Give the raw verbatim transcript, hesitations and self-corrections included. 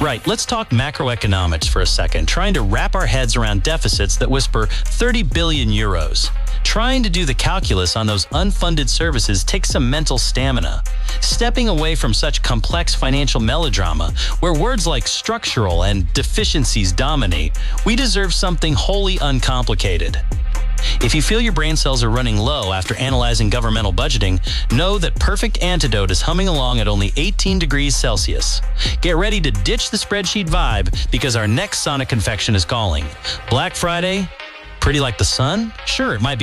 Right, let's talk macroeconomics for a second, trying to wrap our heads around deficits that whisper thirty billion euros. Trying to do the calculus on those unfunded services takes some mental stamina. Stepping away from such complex financial melodrama, where words like structural and deficiencies dominate, we deserve something wholly uncomplicated. If you feel your brain cells are running low after analyzing governmental budgeting, know that Perfect Antidote is humming along at only eighteen degrees Celsius. Get ready to ditch the spreadsheet vibe because our next Sonic confection is calling. Black Friday? Pretty like the sun? Sure, it might be